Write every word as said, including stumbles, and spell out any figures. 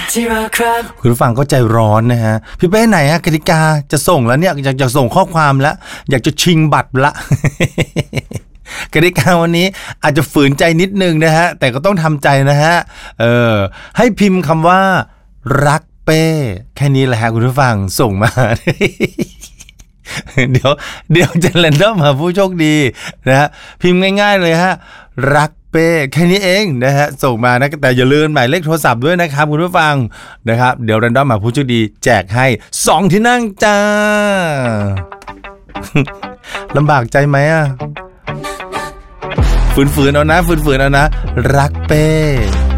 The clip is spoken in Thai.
คุณผู้ฟังก็ใจร้อนนะฮะพี่เป้ไหนฮะกติกาจะส่งแล้วเนี่ยอยากจะส่งข้อความแล้วอยากจะชิงบัตรละ กติกาวันนี้อาจจะฝืนใจนิดนึงนะฮะแต่ก็ต้องทำใจนะฮะเออให้พิมพ์คำว่ารักเป้แค่นี้แหละฮะคุณผู้ฟังส่งมา เดี๋ยวเดี๋ยวจะเล่นเริ่มหาผู้โชคดีนะฮะพิมพ์ง่ายๆเลยฮะรักเป้แค่นี้เองนะฮะส่งมานะแต่อย่าลืมหมายเลขโทรศัพท์ด้วยนะครับคุณผู้ฟังนะครับเดี๋ยวเรนดอมหาผู้โชคดีแจกให้สองที่นั่งจ้า ลำบากใจไหมอ่ะฝืนๆเอานะฝืนๆเอานะรักเป้